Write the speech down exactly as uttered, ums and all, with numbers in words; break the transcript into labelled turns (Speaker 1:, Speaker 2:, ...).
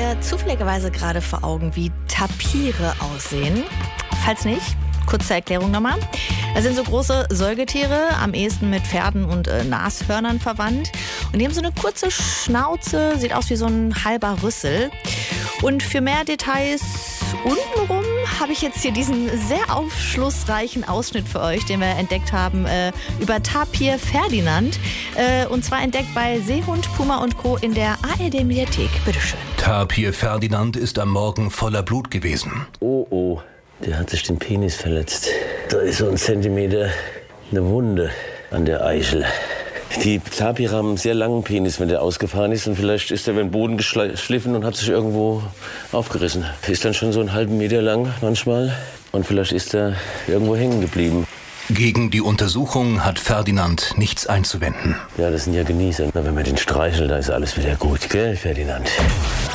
Speaker 1: ihr zufälligerweise gerade vor Augen, wie Tapire aussehen? Falls nicht, kurze Erklärung nochmal. Das sind so große Säugetiere, am ehesten mit Pferden und äh, Nashörnern verwandt. Und die haben so eine kurze Schnauze, sieht aus wie so ein halber Rüssel. Und für mehr Details untenrum habe ich jetzt hier diesen sehr aufschlussreichen Ausschnitt für euch, den wir entdeckt haben, äh, über Tapir Ferdinand. Äh, und zwar entdeckt bei Seehund, Puma und Co. in der A R D-Mediathek. Bitteschön.
Speaker 2: Tapir Ferdinand ist am Morgen voller Blut gewesen.
Speaker 3: Oh, oh, der hat sich den Penis verletzt. Da ist so ein Zentimeter eine Wunde an der Eichel. Die Tapire haben einen sehr langen Penis, wenn der ausgefahren ist. Und vielleicht ist er über den Boden geschliffen und hat sich irgendwo aufgerissen. Ist dann schon so einen halben Meter lang manchmal. Und vielleicht ist er irgendwo hängen geblieben.
Speaker 2: Gegen die Untersuchung hat Ferdinand nichts einzuwenden.
Speaker 3: Ja, das sind ja Genießer. Wenn man den streichelt, da ist alles wieder gut, gell, Ferdinand?